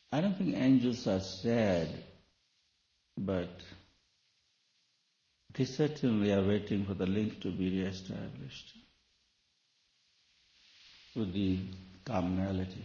I don't think angels are sad, but they certainly are waiting for the link to be re-established with the commonality.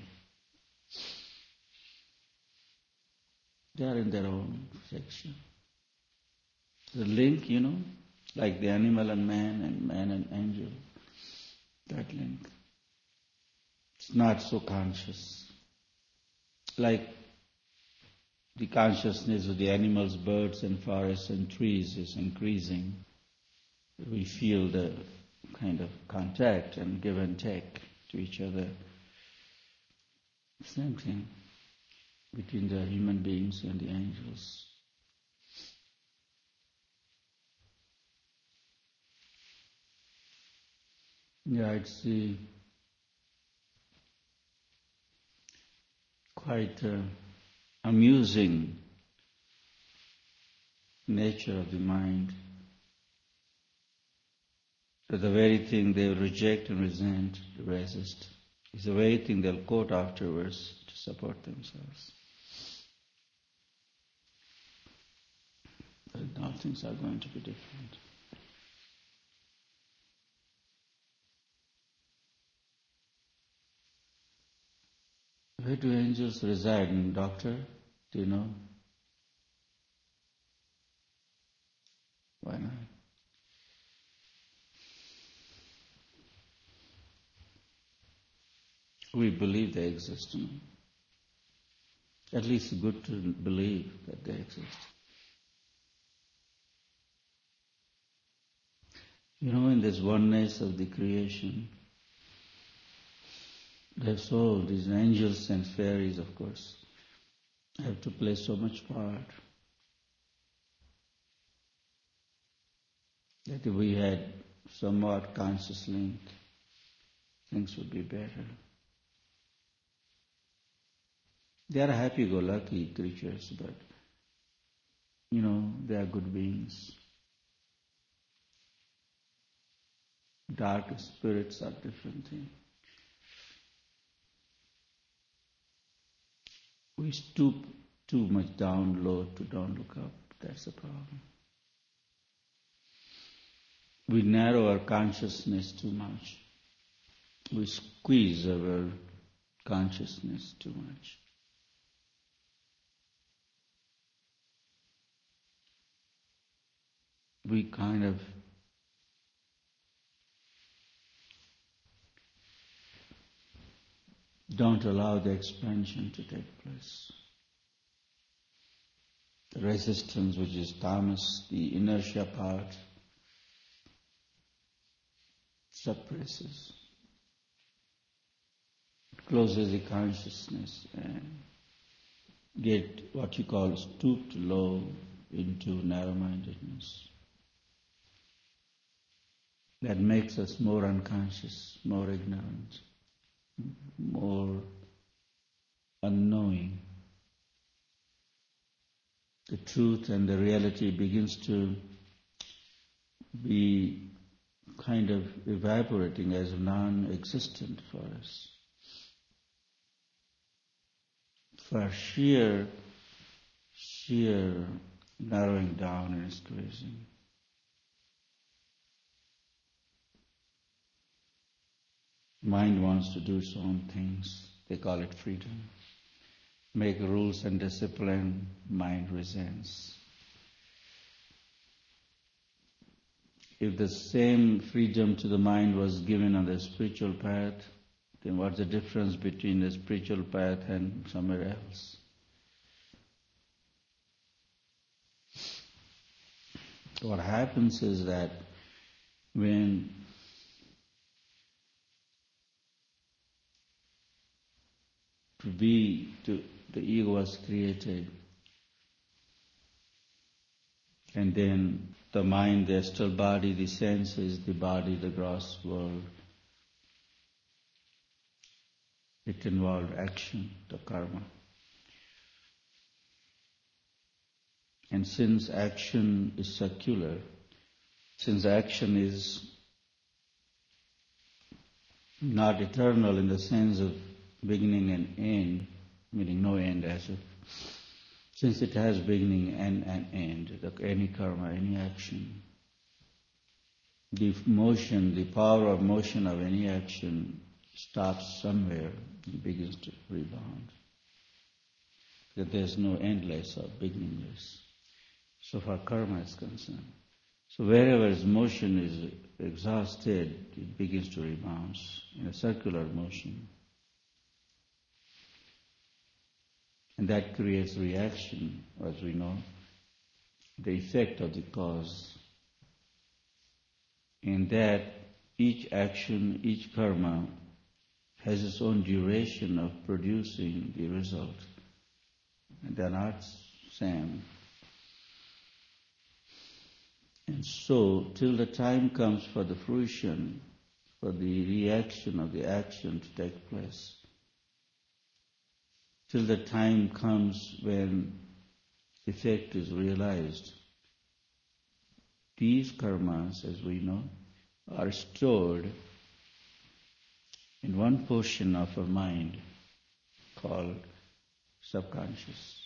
They are in their own section. The link, like the animal and man and angel, that link. It's not so conscious. Like the consciousness of the animals, birds and forests and trees is increasing. We feel the kind of contact and give and take to each other. Same thing between the human beings and the angels. Yeah, it's the quite amusing nature of the mind that the very thing they reject and resent, resist, is the very thing they'll quote afterwards to support themselves. But now things are going to be different. Where do angels reside, Doctor? Do you know? Why not? We believe they exist. At least it's good to believe that they exist. In this oneness of the creation, these angels and fairies, of course, have to play so much part. That if we had somewhat conscious link, things would be better. They are happy-go-lucky creatures, but, they are good beings. Dark spirits are different thing. We stoop too much down low to don't look up. That's the problem. We narrow our consciousness too much. We squeeze our consciousness too much. We kind of don't allow the expansion to take place. The resistance, which is tamas, the inertia part, suppresses. It closes the consciousness and get what you call stooped low into narrow-mindedness. That makes us more unconscious, more ignorant, more unknowing. The truth and the reality begins to be kind of evaporating as non-existent for us. For sheer narrowing down and squeezing. Mind wants to do its own things. They call it freedom. Make rules and discipline, mind resents. If the same freedom to the mind was given on the spiritual path, then what's the difference between the spiritual path and somewhere else? What happens is that when the ego was created, and then the mind, the astral body, the senses, the body, the gross world, it involved action, the karma. And since action is secular, since action is not eternal in the sense of beginning and end, meaning no end as if, since it has beginning and an end, like any karma, any action. The motion, the power of motion of any action stops somewhere and begins to rebound. That there's no endless or beginningless. So far karma is concerned. So wherever its motion is exhausted, it begins to rebound in a circular motion. And that creates reaction, as we know, the effect of the cause. In that each action, each karma has its own duration of producing the result. And they're not same. And so, till the time comes for the fruition, for the reaction of the action to take place, till the time comes when effect is realized, these karmas, as we know, are stored in one portion of our mind called subconscious.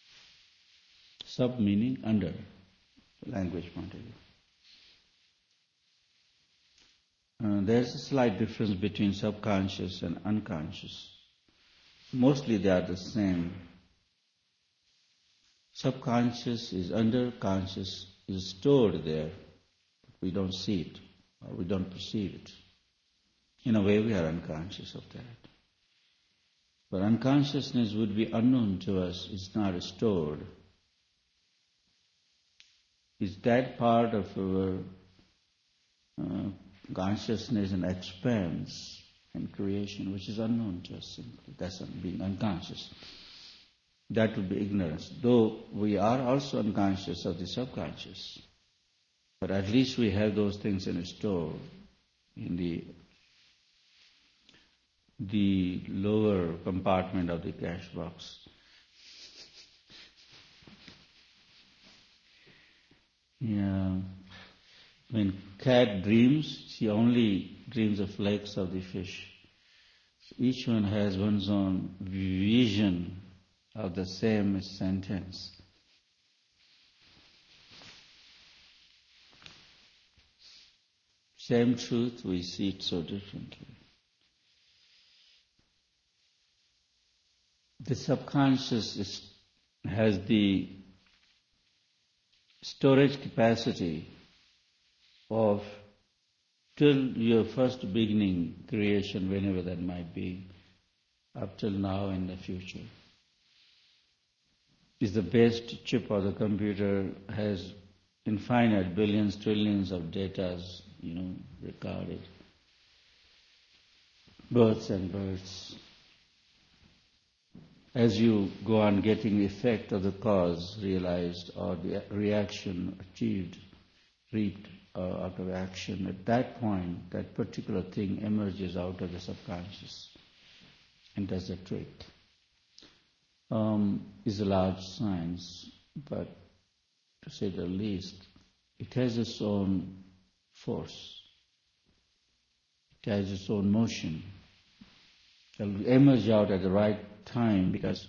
Sub meaning under, language point of view. There's a slight difference between subconscious and unconscious. Mostly they are the same. Subconscious is under, conscious is stored there. We don't see it, or we don't perceive it. In a way we are unconscious of that. But unconsciousness would be unknown to us, it's not stored. It's that part of our consciousness and expanse and creation which is unknown to us simply. That's being unconscious. That would be ignorance. Though we are also unconscious of the subconscious. But at least we have those things in store in the lower compartment of the cash box. Yeah. When cat dreams, she only dreams of legs of the fish. So each one has one's own vision of the same sentence. Same truth, we see it so differently. The subconscious has the storage capacity of till your first beginning creation, whenever that might be, up till now and the future. Is the best chip of the computer, has infinite billions, trillions of data, recorded. Births and births. As you go on getting the effect of the cause realized or the reaction achieved, reaped out of action, at that point, that particular thing emerges out of the subconscious and does the trick. Is a large science, but to say the least, it has its own force. It has its own motion. It will emerge out at the right time because